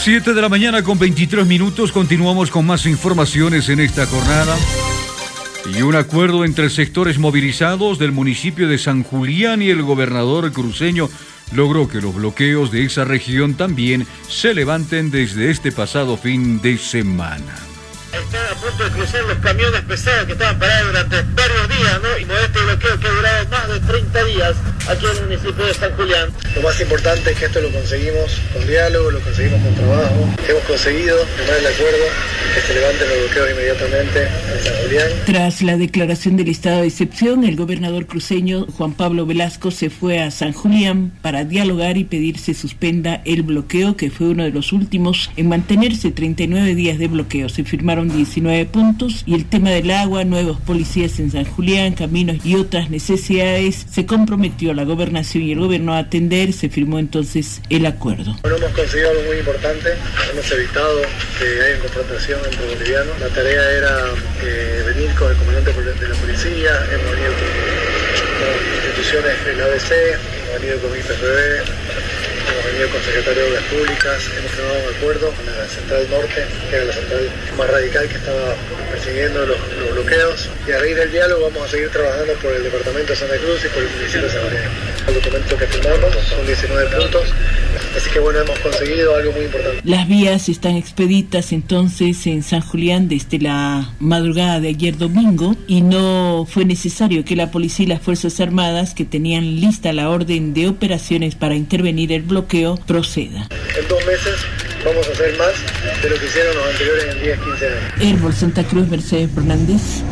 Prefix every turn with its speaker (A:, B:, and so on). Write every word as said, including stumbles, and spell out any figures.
A: siete de la mañana con veintitrés minutos, continuamos con más informaciones en esta jornada. Y un acuerdo entre sectores movilizados del municipio de San Julián y el gobernador cruceño logró que los bloqueos de esa región también se levanten desde este pasado fin de semana.
B: Están a punto de cruzar los camiones pesados que estaban parados durante varios días, ¿no? Y este bloqueo que ha durado más de treinta días aquí en el municipio de San Julián.
C: Lo más importante es que esto lo conseguimos con diálogo, lo conseguimos con trabajo. Hemos conseguido firmar el acuerdo, que se levanten los bloqueos inmediatamente en San Julián.
D: Tras la declaración del estado de excepción, el gobernador cruceño Juan Pablo Velasco se fue a San Julián para dialogar y pedir se suspenda el bloqueo, que fue uno de los últimos en mantenerse treinta y nueve días de bloqueo. Se firmaron diecinueve puntos y el tema del agua, nuevos policías en San Julián, caminos y otras necesidades se comprometió la gobernación y el gobierno a atender. Se firmó entonces el acuerdo.
C: Bueno, hemos conseguido algo muy importante, hemos evitado que haya confrontación entre bolivianos. La tarea era eh, venir con el comandante de la policía, hemos venido con, con instituciones de la A B C, hemos venido con I P F B, hemos venido con el secretario de Obras Públicas, hemos firmado un acuerdo con la Central Norte, que era la central más radical que estaba persiguiendo los, los bloqueos, y a raíz del diálogo vamos a seguir trabajando por el departamento de Santa Cruz y por el municipio de San Julián. El documento que firmamos son diecinueve puntos, así que bueno, hemos conseguido algo muy importante.
D: Las vías están expeditas entonces en San Julián desde la madrugada de ayer domingo y no fue necesario que la policía y las Fuerzas Armadas, que tenían lista la orden de operaciones para intervenir el bloqueo, proceda.
C: En dos meses vamos a hacer más de lo que hicieron los anteriores en diez, quince años.
D: Herbol Santa Cruz, Mercedes Fernández.